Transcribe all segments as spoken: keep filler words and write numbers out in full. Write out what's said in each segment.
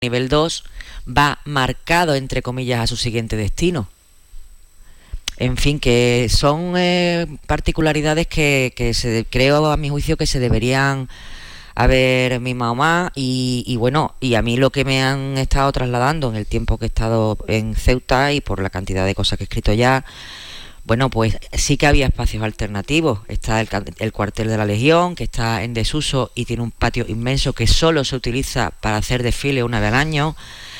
nivel dos va marcado, entre comillas, a su siguiente destino. En fin, que son eh, particularidades que, que se, creo a mi juicio que se deberían haber mimado más y, y bueno, y a mí lo que me han estado trasladando en el tiempo que he estado en Ceuta y por la cantidad de cosas que he escrito ya, bueno, pues sí que había espacios alternativos. Está el, el cuartel de la Legión, que está en desuso y tiene un patio inmenso que solo se utiliza para hacer desfile una vez al año.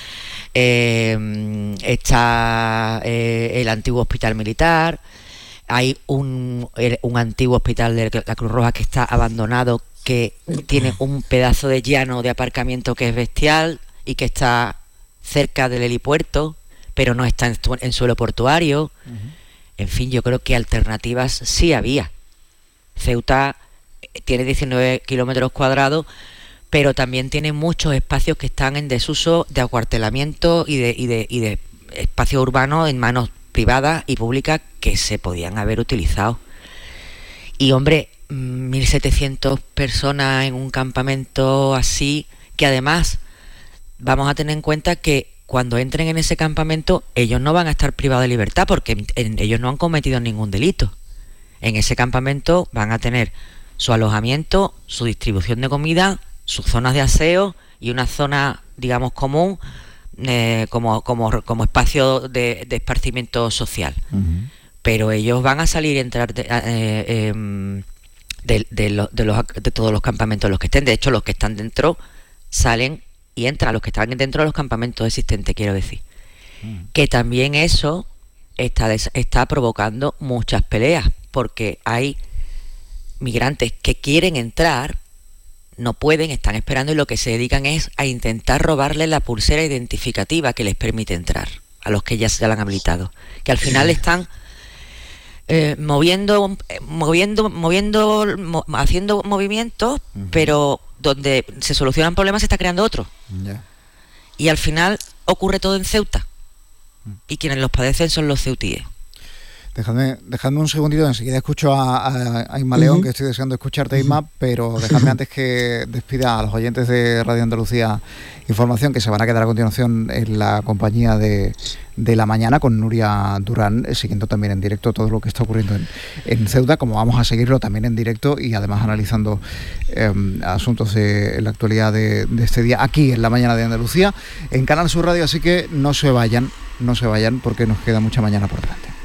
Eh, está eh, el antiguo hospital militar. Hay un, un antiguo hospital de la Cruz Roja que está abandonado, que tiene un pedazo de llano de aparcamiento que es bestial y que está cerca del helipuerto, pero no está en, en suelo portuario. Uh-huh. En fin, yo creo que alternativas sí había. Ceuta tiene diecinueve kilómetros cuadrados, pero también tiene muchos espacios que están en desuso de acuartelamiento y de, y de, y de espacios urbanos en manos privadas y públicas que se podían haber utilizado. Y hombre, mil setecientas personas en un campamento así, que además vamos a tener en cuenta que cuando entren en ese campamento ellos no van a estar privados de libertad porque en, en, ellos no han cometido ningún delito. En ese campamento van a tener su alojamiento, su distribución de comida, sus zonas de aseo y una zona, digamos, común eh, como, como, como espacio de, de esparcimiento social. Uh-huh. Pero ellos van a salir y entrar de, eh, eh, de, de, lo, de, los, de todos los campamentos en los que estén. De hecho, los que están dentro salen y entran, los que están dentro de los campamentos existentes, quiero decir. Uh-huh. Que también eso está, está provocando muchas peleas, porque hay migrantes que quieren entrar, no pueden, están esperando y lo que se dedican es a intentar robarle la pulsera identificativa que les permite entrar a los que ya se la han habilitado, que al final están eh, moviendo, moviendo, moviendo, mo, haciendo movimientos, uh-huh. pero donde se solucionan problemas se está creando otro. Yeah. Y al final ocurre todo en Ceuta, uh-huh. y quienes los padecen son los ceutíes. Dejadme, dejadme un segundito, enseguida escucho a, a, a Inma León, uh-huh. que estoy deseando escucharte, Inma, uh-huh. pero dejadme antes que despida a los oyentes de Radio Andalucía Información, que se van a quedar a continuación en la compañía de, de La Mañana con Nuria Durán, siguiendo también en directo todo lo que está ocurriendo en, en Ceuta, como vamos a seguirlo también en directo y además analizando eh, asuntos de la actualidad de, de este día aquí en La Mañana de Andalucía, en Canal Sur Radio, así que no se vayan, no se vayan porque nos queda mucha mañana por delante.